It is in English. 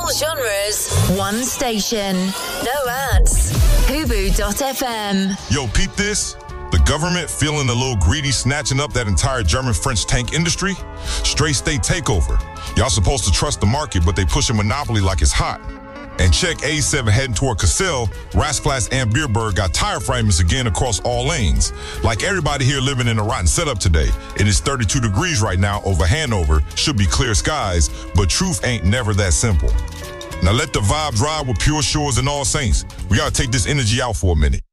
All genres, one station. No ads. Hubu.fm. Yo, peep this. The government feeling a little greedy snatching up that entire German-French tank industry? Straight state takeover. Y'all supposed to trust the market, but they push a monopoly like it's hot. And check A7 heading toward Cassel, Rasplatz and Beerberg got tire fragments again across all lanes. Like everybody here living in a rotten setup today. It is 32 degrees right now over Hanover. Should be clear skies, but truth ain't never that simple. Now let the vibe drive with Pure Shores and All Saints. We gotta take this energy out for a minute.